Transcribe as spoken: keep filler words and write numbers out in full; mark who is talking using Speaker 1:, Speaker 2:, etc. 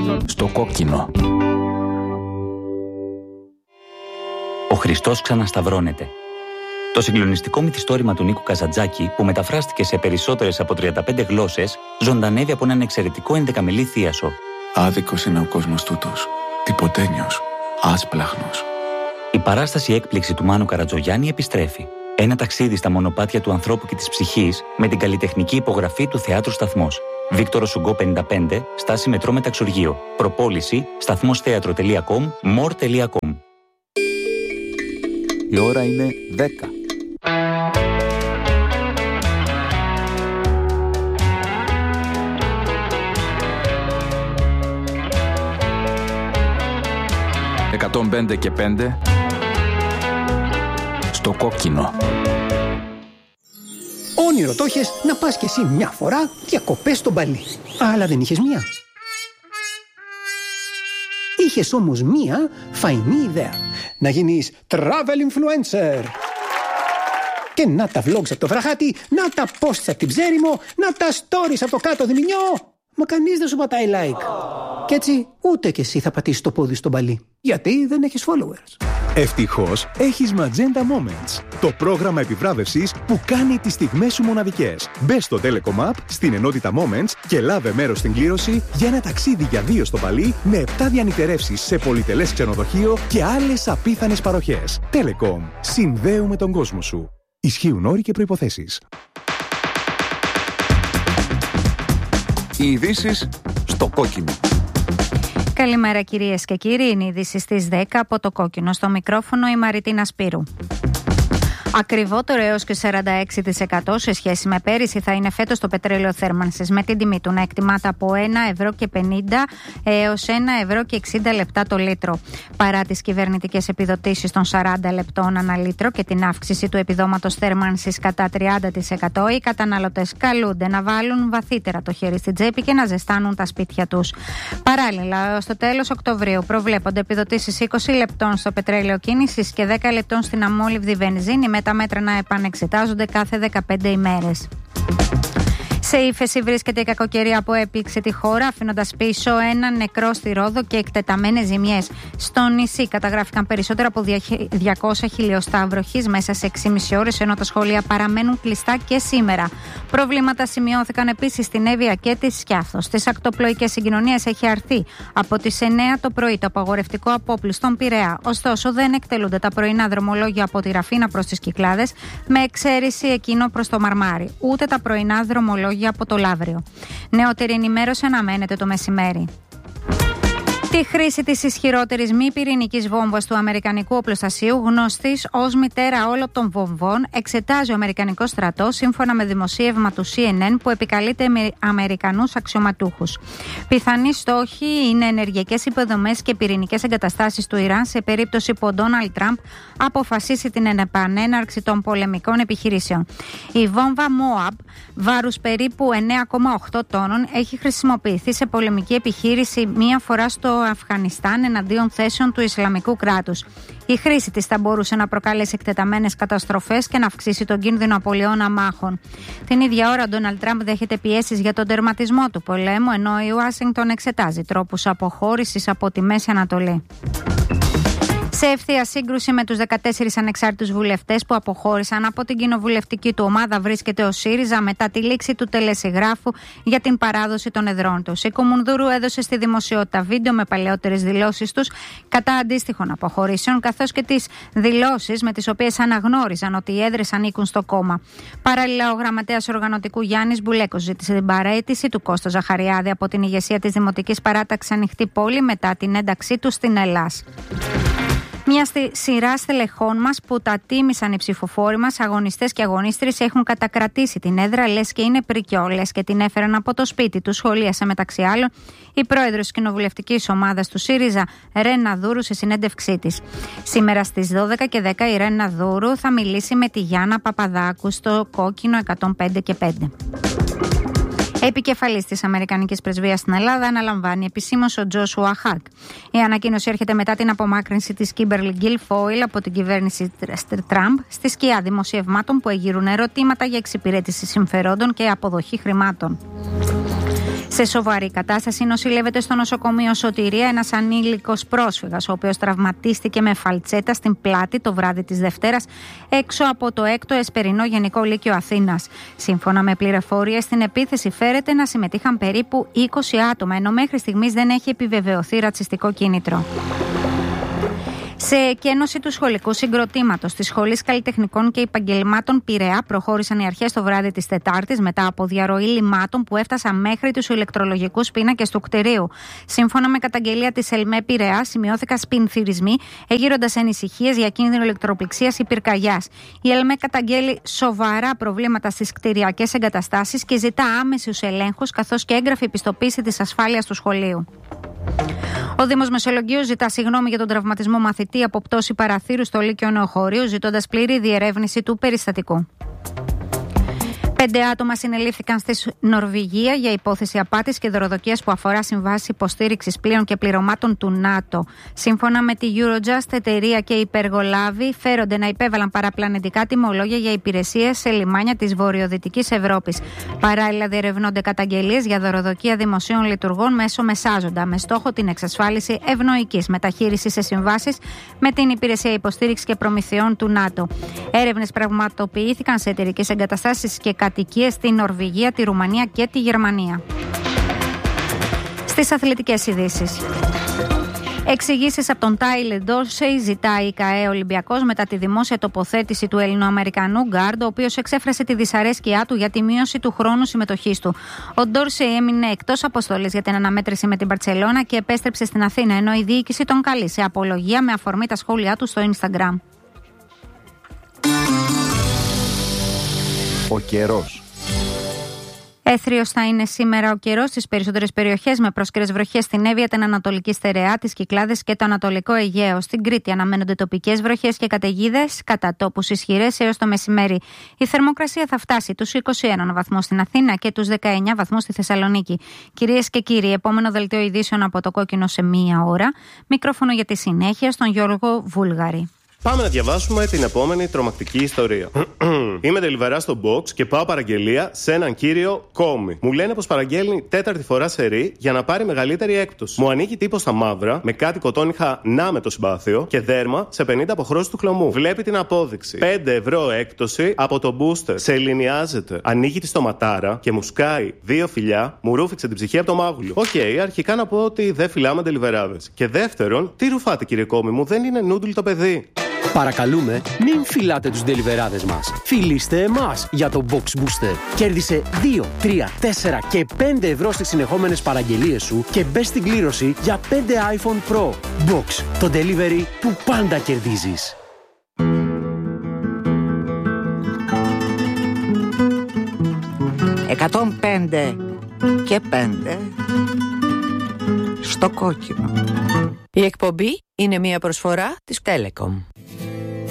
Speaker 1: Στο κόκκινο. Ο Χριστός ξανασταυρώνεται. Το συγκλονιστικό μυθιστόρημα του Νίκου Καζαντζάκη, που μεταφράστηκε σε περισσότερες από τριάντα πέντε γλώσσες, ζωντανεύει από έναν εξαιρετικό ενδεκαμελή θίασο.
Speaker 2: Άδικος είναι ο κόσμος τούτος. Τυποτένιος. Άσπλαχνος.
Speaker 1: Η παράσταση έκπληξη του Μάνου Καρατζογιάννη επιστρέφει. Ένα ταξίδι στα μονοπάτια του ανθρώπου και της ψυχής με την καλλιτεχνική υπογραφή του Θεάτρου Σταθμός. Βίκτορο Σουγκό πενήντα πέντε, στάση μετρό Μεταξουργείο. Προπόληση σταθμόσθέατρο τελεία κομ, μορ τελεία κομ.
Speaker 3: Η ώρα είναι δέκα. εκατόν πέντε και πέντε
Speaker 1: στο κόκκινο.
Speaker 4: Όνειρο το είχες να πας κι εσύ μια φορά διακοπές στο Μπαλί. Αλλά δεν είχες μία. Είχες όμως μία φαϊνή ιδέα. Να γίνεις travel influencer. Και να τα vlogs από το βραχάτι, να τα posts από την Ψέριμο, να τα stories από το κάτω Διμηνιό. Μα κανείς δεν σου πατάει like. Κι έτσι ούτε κι εσύ θα πατήσεις το πόδι στο Μπαλί. Γιατί δεν έχεις followers.
Speaker 5: Ευτυχώς έχεις Magenta Moments, το πρόγραμμα επιβράβευσης που κάνει τις στιγμές σου μοναδικές. Μπες στο Telecom App, στην ενότητα Moments και λάβε μέρος στην κλήρωση για ένα ταξίδι για δύο στο Παλί με επτά διανυτερεύσεις σε πολυτελές ξενοδοχείο και άλλες απίθανες παροχές. Telecom. Συνδέουμε τον κόσμο σου. Ισχύουν όροι και προϋποθέσεις.
Speaker 3: Οι ειδήσεις στο κόκκινο.
Speaker 6: Καλημέρα κυρίες και κύριοι, είναι η είδηση στις δέκα από το κόκκινο. Στο μικρόφωνο η Μαριτίνα Σπύρου. Ακριβότερο έως και σαράντα έξι τοις εκατό σε σχέση με πέρυσι θα είναι φέτος το πετρέλαιο θέρμανσης, με την τιμή του να εκτιμάται από ένα ευρώ και πενήντα έως ένα ευρώ και εξήντα λεπτά το λίτρο. Παρά τις κυβερνητικές επιδοτήσεις των σαράντα λεπτών ανά λίτρο και την αύξηση του επιδόματος θέρμανσης κατά τριάντα τοις εκατό, οι καταναλωτές καλούνται να βάλουν βαθύτερα το χέρι στην τσέπη και να ζεστάνουν τα σπίτια τους. Παράλληλα, στο τέλος Οκτωβρίου προβλέπονται επιδοτήσεις είκοσι λεπτών στο πετρέλαιο κίνησης και δέκα λεπτών στην αμόλυβδη βενζίνη, με τα μέτρα να επανεξετάζονται κάθε δεκαπέντε ημέρες. Σε ύφεση βρίσκεται η κακοκαιρία που έπληξε τη χώρα, αφήνοντας πίσω έναν νεκρό στη Ρόδο και εκτεταμένες ζημιές. Στο νησί καταγράφηκαν περισσότερα από διακόσια χιλιοστά βροχής μέσα σε έξι και μισή ώρες, ενώ τα σχολεία παραμένουν κλειστά και σήμερα. Προβλήματα σημειώθηκαν επίσης στην Εύβοια και τη Σκιάθο. Στις ακτοπλοϊκές συγκοινωνίες έχει αρθεί από τις εννέα το πρωί το απαγορευτικό απόπλου στον Πειραιά. Ωστόσο, δεν εκτελούνται τα πρωινά δρομολόγια από τη Ραφίνα προς τις Κυκλάδες, με εξαίρεση εκείνο προς το Μαρμάρι, ούτε τα πρωινά δρομολόγια από το Λαύριο. Νεότερη ενημέρωση αναμένεται το μεσημέρι. Τη χρήση της ισχυρότερης μη πυρηνικής βόμβας του Αμερικανικού οπλοστασίου, γνωστής ως μητέρα όλων των βομβών, εξετάζει ο Αμερικανικός στρατός, σύμφωνα με δημοσίευμα του σι εν εν που επικαλείται με Αμερικανούς αξιωματούχους. Πιθανοί στόχοι είναι ενεργειακές υποδομές και πυρηνικές εγκαταστάσεις του Ιράν, σε περίπτωση που ο Ντόναλντ Τραμπ αποφασίσει την επανέναρξη των πολεμικών επιχειρήσεων. Η βόμβα Μόαμπ, βάρους περίπου εννέα κόμμα οκτώ τόνων, έχει χρησιμοποιηθεί σε πολεμική επιχείρηση μία φορά στο Αφγανιστάν εναντίον θέσεων του Ισλαμικού κράτους. Η χρήση της θα μπορούσε να προκαλέσει εκτεταμένες καταστροφές και να αυξήσει τον κίνδυνο απολειών αμάχων. Την ίδια ώρα, ο Ντόναλντ Τραμπ δέχεται πιέσεις για τον τερματισμό του πολέμου, ενώ η Ουάσιγκτον εξετάζει τρόπους αποχώρησης από τη Μέση Ανατολή. Σε ευθεία σύγκρουση με τους δεκατέσσερις ανεξάρτητους βουλευτές που αποχώρησαν από την κοινοβουλευτική του ομάδα βρίσκεται ο ΣΥΡΙΖΑ μετά τη λήξη του τελεσυγράφου για την παράδοση των εδρών τους. Η Κουμουνδούρου έδωσε στη δημοσιότητα βίντεο με παλαιότερες δηλώσεις τους κατά αντίστοιχων αποχωρήσεων, καθώς και τις δηλώσεις με τις οποίες αναγνώριζαν ότι οι έδρες ανήκουν στο κόμμα. Παράλληλα, ο γραμματέας οργανωτικού Γιάννης Μπουλέκος ζήτησε την παραίτηση του Κώστα Ζαχαριάδη από την ηγεσία της Δημοτικής Παράταξης Ανοιχτή Πόλη μετά την ένταξή του στην Ελλάς. Μια στη σειρά στελεχών μας που τα τίμησαν οι ψηφοφόροι μας, αγωνιστές και αγωνίστρες, έχουν κατακρατήσει την έδρα, λες και είναι πρικιό, λες και την έφεραν από το σπίτι του, σχολίασε μεταξύ άλλων η πρόεδρος της κοινοβουλευτικής ομάδας του ΣΥΡΙΖΑ, Ρένα Δούρου, σε συνέντευξή της. Σήμερα στις δώδεκα και δέκα η Ρένα Δούρου θα μιλήσει με τη Γιάννα Παπαδάκου στο Κόκκινο εκατόν πέντε και πέντε. Επικεφαλής της Αμερικανικής Πρεσβείας στην Ελλάδα αναλαμβάνει επισήμως ο Τζόσουα Χάρκ. Η ανακοίνωση έρχεται μετά την απομάκρυνση της Κίμπερλι Γκίλφόιλ από την κυβέρνηση Τραμπ, στη σκιά δημοσιευμάτων που εγείρουν ερωτήματα για εξυπηρέτηση συμφερόντων και αποδοχή χρημάτων. Σε σοβαρή κατάσταση νοσηλεύεται στο νοσοκομείο Σωτηρία ένας ανήλικος πρόσφυγας, ο οποίος τραυματίστηκε με φαλτσέτα στην πλάτη το βράδυ της Δευτέρας έξω από το έκτο Εσπερινό Γενικό Λύκειο Αθήνας. Σύμφωνα με πληροφορίες, στην επίθεση φέρεται να συμμετείχαν περίπου είκοσι άτομα, ενώ μέχρι στιγμής δεν έχει επιβεβαιωθεί ρατσιστικό κίνητρο. Σε εκένωση του σχολικού συγκροτήματος της Σχολής Καλλιτεχνικών και Επαγγελμάτων Πειραιά προχώρησαν οι αρχές το βράδυ της Τετάρτης μετά από διαρροή λιμάτων που έφτασαν μέχρι τους ηλεκτρολογικούς πίνακες του κτηρίου. Σύμφωνα με καταγγελία της ΕΛΜΕ Πειραιά, σημειώθηκαν σπινθυρισμοί, εγείροντας ανησυχίες για κίνδυνο ηλεκτροπληξίας ή πυρκαγιάς. Η ΕΛΜΕ καταγγέλει σοβαρά προβλήματα στις κτηριακές εγκαταστάσεις και ζητά άμεσους ελέγχους καθώς και έγγραφη πιστοποίηση της ασφάλειας του σχολείου. Ο Δήμος Μεσολογγίου ζητά συγγνώμη για τον τραυματισμό μαθητή από πτώση παραθύρου στο Λύκειο Νεοχωρίου, ζητώντας πλήρη διερεύνηση του περιστατικού. Πέντε άτομα συνελήφθηκαν στη Νορβηγία για υπόθεση απάτης και δωροδοκίας που αφορά συμβάσεις υποστήριξης πλοίων και πληρωμάτων του ΝΑΤΟ. Σύμφωνα με τη Eurojust, εταιρεία και υπεργολάβοι φέρονται να υπέβαλαν παραπλανητικά τιμολόγια για υπηρεσίες σε λιμάνια της βορειοδυτικής Ευρώπης. Παράλληλα, διερευνώνται καταγγελίες για δωροδοκία δημοσίων λειτουργών μέσω μεσάζοντα, με στόχο την εξασφάλιση ευνοϊκής μεταχείρισης σε συμβάσεις με την Υπηρεσία Υποστήριξης και Προμηθειών του ΝΑΤΟ. Έρευνες πραγματοποιήθηκαν σε εταιρικές εγκαταστάσεις και κατοικίες στην Νορβηγία, τη Ρουμανία και τη Γερμανία. Στις αθλητικές ειδήσεις. Εξηγήσεις από τον Τάιλερ Ντόρσεϊ ζητάει η ΚΑΕ Ολυμπιακός μετά τη δημόσια τοποθέτηση του Ελληνοαμερικανού γκάρντ, ο οποίος εξέφρασε τη δυσαρέσκειά του για τη μείωση του χρόνου συμμετοχής του. Ο Ντόρσεϊ έμεινε εκτός αποστολής για την αναμέτρηση με την Μπαρτσελώνα και επέστρεψε στην Αθήνα, ενώ η διοίκηση τον καλεί σε απολογία με αφορμή τα σχόλιά του στο Instagram.
Speaker 3: Ο καιρός.
Speaker 6: Έθριος θα είναι σήμερα ο καιρός στις περισσότερες περιοχές, με πρόσκαιρες βροχές στην Εύβοια, την Ανατολική Στερεά, τις Κυκλάδες και το Ανατολικό Αιγαίο. Στην Κρήτη αναμένονται τοπικές βροχές και καταιγίδες, κατά τόπους ισχυρές έως το μεσημέρι. Η θερμοκρασία θα φτάσει τους είκοσι ένα βαθμούς στην Αθήνα και τους δεκαεννιά βαθμούς στη Θεσσαλονίκη. Κυρίες και κύριοι, επόμενο δελτίο ειδήσεων από το Κόκκινο σε μία ώρα. Μικρόφωνο για τη συνέχεια στον Γιώργο Βούλγαρη.
Speaker 7: Πάμε να διαβάσουμε την επόμενη τρομακτική ιστορία. Είμαι delivery στο box και πάω παραγγελία σε έναν κύριο Κόμι. Μου λένε πως παραγγέλνει τέταρτη φορά σερί για να πάρει μεγαλύτερη έκπτωση. Μου ανοίγει τύπο στα μαύρα με κάτι κοτόνιχα να με το συμπάθειο και δέρμα σε πενήντα αποχρώσεις του χλωμού. Βλέπει την απόδειξη. πέντε ευρώ έκπτωση από το booster. Σε ελληνιάζεται. Ανοίγει τη στοματάρα και μου σκάει δύο φιλιά, μου ρούφηξε την ψυχή από το μάγουλο. Οκ, okay, αρχικά να πω ότι δεν φυλάμε deliverάδες. Και δεύτερον, τι ρουφάτε κύριε Κόμι μου, δεν είναι νούντουλ το παιδί.
Speaker 8: Παρακαλούμε, μην φυλάτε τους ντελιβεράδες μας. Φιλήστε εμάς για το Box Booster. Κέρδισε δύο, τρία, τέσσερα και πέντε ευρώ στις συνεχόμενες παραγγελίες σου και μπες στην κλήρωση για πέντε iPhone Pro. Box, το delivery που πάντα κερδίζεις.
Speaker 9: εκατόν πέντε και πέντε στο κόκκινο.
Speaker 10: Η εκπομπή είναι μια προσφορά της Telecom.